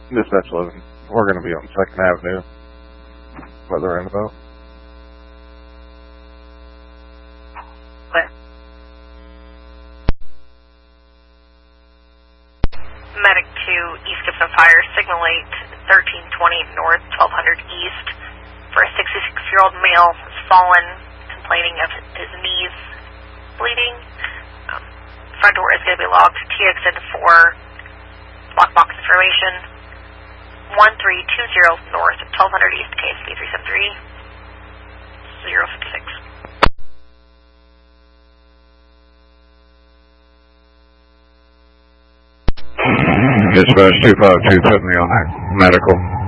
Dispatch 11. We're going to be on 2nd Avenue. Weather roundabout. Medic 2, East Gibson Fire, signal 8, 1320 North, 1200 East, for a 66-year-old male who's fallen, complaining of his knees bleeding. Front door is going to be logged. TXN 4, lockbox information, 1320 North, 1200 East, KSP 373, 056. Dispatch 252, put me on medical.